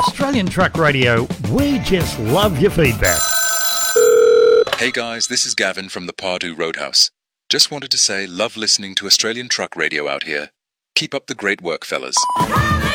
Australian Truck Radio, we just love your feedback. Hey guys, this is Gavin from the Pardue Roadhouse. Just wanted to say love listening to Australian Truck Radio out here. Keep up the great work, fellas.